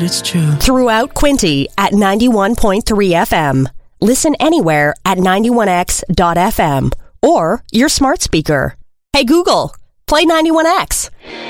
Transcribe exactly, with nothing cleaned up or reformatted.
it's true. Throughout Quinte at ninety-one point three F M. Listen anywhere at ninety-one X dot F M or your smart speaker. Hey Google, play ninety-one X.